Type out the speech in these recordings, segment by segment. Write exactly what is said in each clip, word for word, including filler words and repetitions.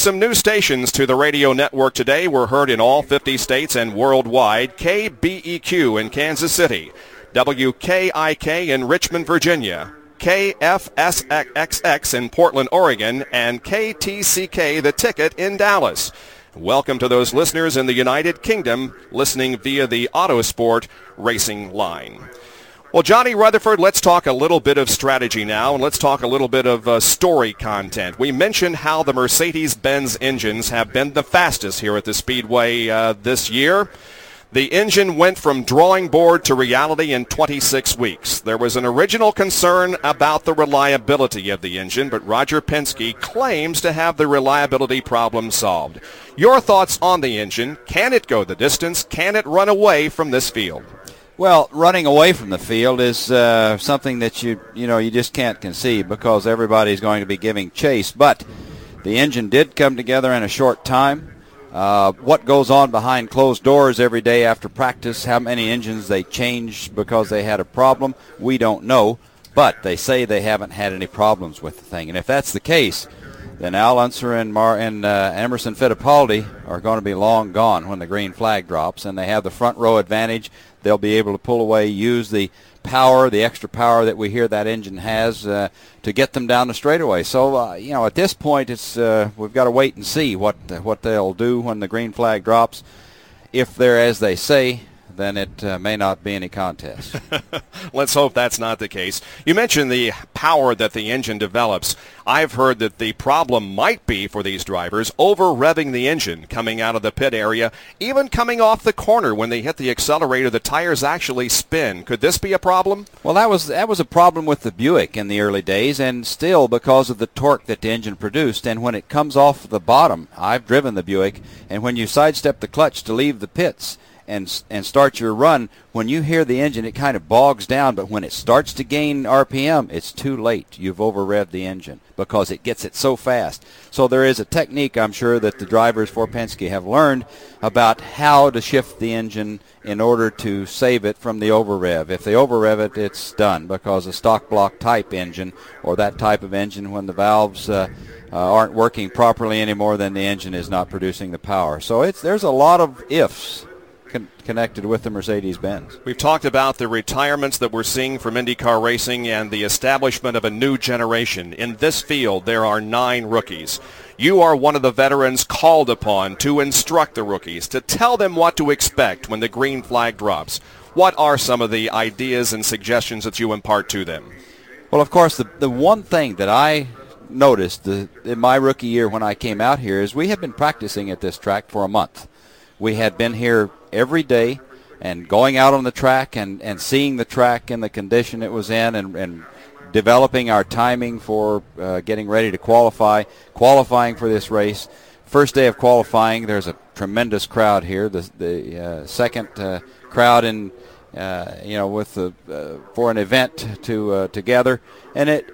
some new stations to the radio network today. We're heard in all fifty states and worldwide. K B E Q in Kansas City, W K I K in Richmond, Virginia, K F S X X in Portland, Oregon, and K T C K The Ticket in Dallas. Welcome to those listeners in the United Kingdom listening via the Autosport Racing line. Well, Johnny Rutherford, let's talk a little bit of strategy now, and let's talk a little bit of uh, story content. We mentioned how the Mercedes-Benz engines have been the fastest here at the Speedway uh, this year. The engine went from drawing board to reality in twenty-six weeks. There was an original concern about the reliability of the engine, but Roger Penske claims to have the reliability problem solved. Your thoughts on the engine? Can it go the distance? Can it run away from this field? Well, running away from the field is uh, something that you you know you just can't conceive because everybody's going to be giving chase. But the engine did come together in a short time. Uh, what goes on behind closed doors every day after practice, how many engines they changed because they had a problem, we don't know. But they say they haven't had any problems with the thing. And if that's the case, then Al Unser and, Mar- and uh, Emerson Fittipaldi are going to be long gone when the green flag drops, and they have the front row advantage. They'll be able to pull away, use the power, the extra power that we hear that engine has uh, to get them down the straightaway. So, uh, you know, at this point, it's uh, we've got to wait and see what uh, what they'll do when the green flag drops. If they're as they say, then it uh, may not be any contest. Let's hope that's not the case. You mentioned the power that the engine develops. I've heard that the problem might be for these drivers over-revving the engine coming out of the pit area, even coming off the corner when they hit the accelerator, the tires actually spin. Could this be a problem? Well, that was that was a problem with the Buick in the early days, and still because of the torque that the engine produced. And when it comes off the bottom, I've driven the Buick, and when you sidestep the clutch to leave the pits, and and start your run, when you hear the engine, it kind of bogs down, but when it starts to gain R P M, it's too late. You've over-revved the engine because it gets it so fast. So there is a technique, I'm sure, that the drivers for Penske have learned about how to shift the engine in order to save it from the over-rev. If they over-rev it, it's done because a stock block type engine or that type of engine, when the valves uh, uh, aren't working properly anymore, then the engine is not producing the power. So it's there's a lot of ifs connected with the Mercedes-Benz. We've talked about the retirements that we're seeing from IndyCar racing and the establishment of a new generation. In this field, there are nine rookies. You are one of the veterans called upon to instruct the rookies, to tell them what to expect when the green flag drops. What are some of the ideas and suggestions that you impart to them? Well, of course, the, the one thing that I noticed the, in my rookie year when I came out here is we had been practicing at this track for a month. We had been here every day and going out on the track and, and seeing the track in the condition it was in and, and developing our timing for uh, getting ready to qualify, qualifying for this race. First day of qualifying, there's a tremendous crowd here. The, the uh, second uh, crowd in, uh, you know, with the, uh, for an event to uh, together, and it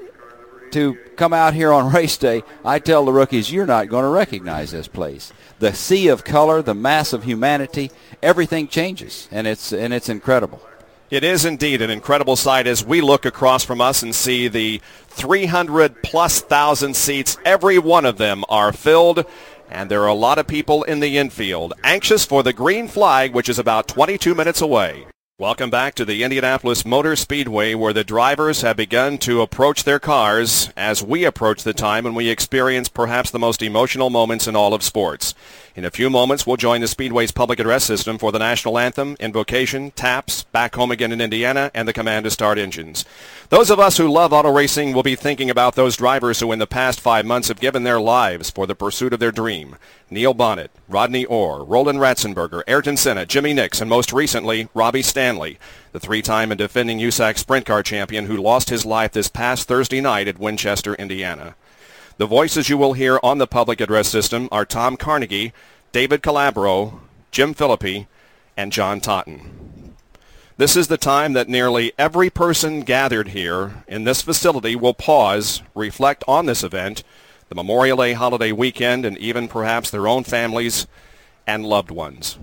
to come out here on race day, I tell the rookies, you're not going to recognize this place. The sea of color, the mass of humanity, everything changes, and it's and it's incredible. It is indeed an incredible sight as we look across from us and see the three hundred plus thousand seats. Every one of them are filled, and there are a lot of people in the infield anxious for the green flag, which is about twenty-two minutes away. Welcome back to the Indianapolis Motor Speedway, where the drivers have begun to approach their cars as we approach the time when we experience perhaps the most emotional moments in all of sports. In a few moments, we'll join the Speedway's public address system for the national anthem, invocation, taps, back home again in Indiana, and the command to start engines. Those of us who love auto racing will be thinking about those drivers who in the past five months have given their lives for the pursuit of their dream. Neil Bonnet, Rodney Orr, Roland Ratzenberger, Ayrton Senna, Jimmy Nix, and most recently, Robbie Stanley, the three-time and defending U S A C Sprint Car champion who lost his life this past Thursday night at Winchester, Indiana. The voices you will hear on the public address system are Tom Carnegie, David Calabro, Jim Philippi, and John Totten. This is the time that nearly every person gathered here in this facility will pause, reflect on this event, the Memorial Day holiday weekend, and even perhaps their own families and loved ones.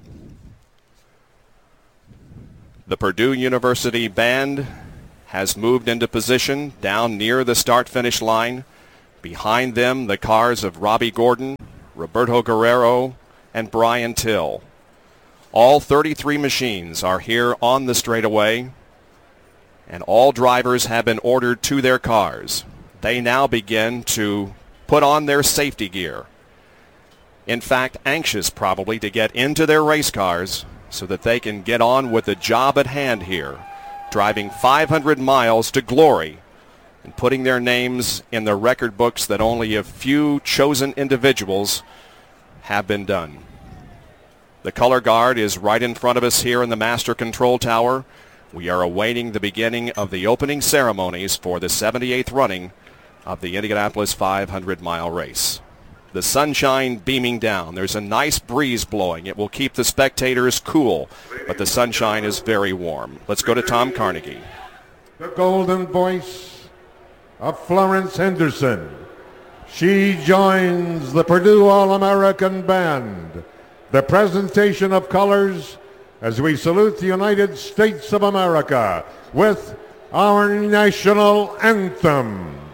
The Purdue University Band has moved into position down near the start-finish line. Behind them, the cars of Robbie Gordon, Roberto Guerrero, and Brian Till. All thirty-three machines are here on the straightaway, and all drivers have been ordered to their cars. They now begin to put on their safety gear. In fact, anxious probably to get into their race cars so that they can get on with the job at hand here, driving five hundred miles to glory and putting their names in the record books that only a few chosen individuals have been done. The color guard is right in front of us here in the Master Control Tower. We are awaiting the beginning of the opening ceremonies for the seventy-eighth running of the Indianapolis five hundred mile race. The sunshine beaming down. There's a nice breeze blowing. It will keep the spectators cool, but the sunshine is very warm. Let's go to Tom Carnegie. The golden voice of Florence Henderson. She joins the Purdue All-American Band. The presentation of colors as we salute the United States of America with our national anthem.